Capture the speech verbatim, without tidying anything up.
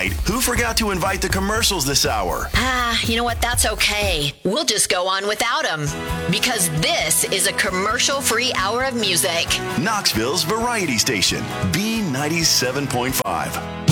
night, who forgot to invite the commercials this hour? Ah, you know what? That's okay. We'll just go on without them. Because this is a commercial-free hour of music. Knoxville's variety station, B ninety-seven point five.